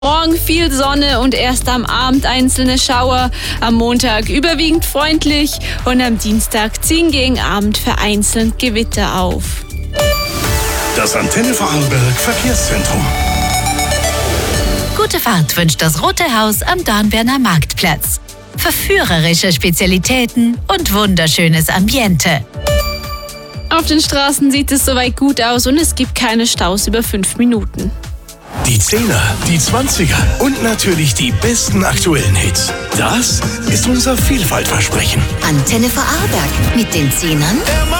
Morgen viel Sonne und erst am Abend einzelne Schauer. Am Montag überwiegend freundlich und am Dienstag ziehen gegen Abend vereinzelt Gewitter auf. Das Antenne Vorarlberg Verkehrszentrum. Gute Fahrt wünscht das Rote Haus am Dornbirner Marktplatz. Verführerische Spezialitäten und wunderschönes Ambiente. Auf den Straßen sieht es soweit gut aus und es gibt keine Staus über 5 Minuten. Die 10er, die 20er und natürlich die besten aktuellen Hits. Das ist unser Vielfaltversprechen. Antenne Vorarlberg mit den 10ern